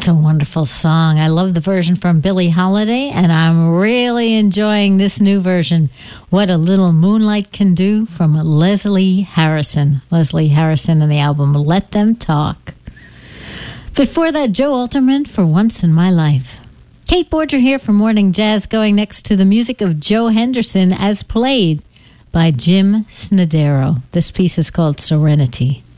That's a wonderful song. I love the version from Billie Holiday, and I'm really enjoying this new version, What a Little Moonlight Can Do, from Leslie Harrison. Leslie Harrison and the album Let Them Talk. Before that, Joe Alterman for Once in My Life. Kate Borger here for Morning Jazz, going next to the music of Joe Henderson as played by Jim Snodero. This piece is called Serenity.